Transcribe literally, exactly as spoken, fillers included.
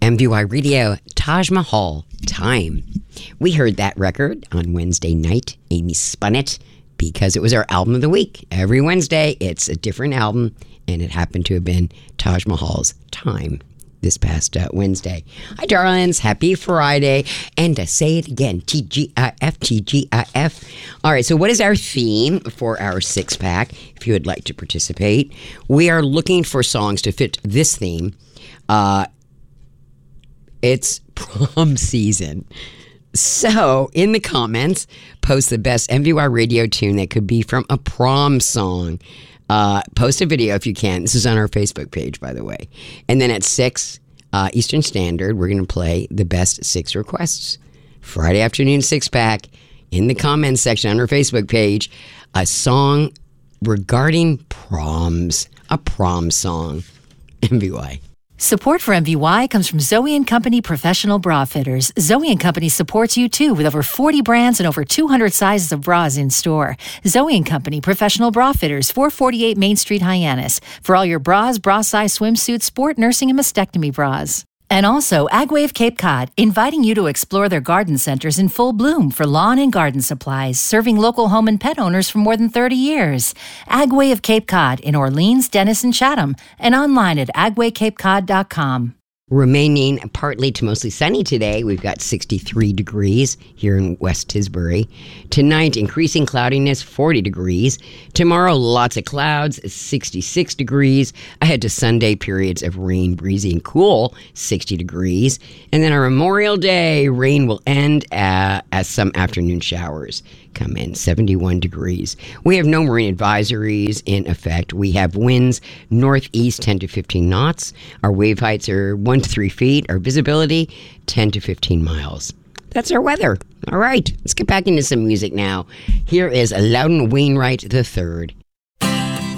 M V Y Radio, Taj Mahal, Time. We heard that record on Wednesday night. Amy spun it because it was our album of the week. Every Wednesday, it's a different album, and it happened to have been Taj Mahal's Time this past uh, Wednesday. Hi, darlings. Happy Friday. And to say it again, T G I F, T G I F. All right, so what is our theme for our six-pack? If you would like to participate, we are looking for songs to fit this theme. Uh, it's prom season. So, in the comments, post the best M V Y radio tune that could be from a prom song. Uh, post a video if you can. This is on our Facebook page, by the way. And then at six uh, Eastern Standard, we're going to play the best six requests. Friday afternoon six-pack, in the comments section on our Facebook page, a song regarding proms. A prom song. M V Y. Support for M V Y comes from Zoe and Company Professional Bra Fitters. Zoe and Company supports you too with over forty brands and over two hundred sizes of bras in store. Zoe and Company Professional Bra Fitters, four forty-eight Main Street, Hyannis. For all your bras, bra size, swimsuits, sport, nursing, and mastectomy bras. And also, AgWave Cape Cod, inviting you to explore their garden centers in full bloom for lawn and garden supplies, serving local home and pet owners for more than thirty years. AgWave Cape Cod in Orleans, Dennis, and Chatham, and online at agway cape cod dot com. Remaining partly to mostly sunny today. We've got sixty-three degrees here in West Tisbury. Tonight, increasing cloudiness, forty degrees. Tomorrow, lots of clouds, sixty-six degrees. Ahead to Sunday, periods of rain, breezy and cool, sixty degrees. And then our Memorial Day, rain will end uh, as some afternoon showers come in, seventy-one degrees. We have no marine advisories in effect. We have winds northeast ten to fifteen knots. Our wave heights are one to three feet. Our visibility ten to fifteen miles. That's our weather. All right, let's get back into some music now. Here is Loudon Wainwright the third.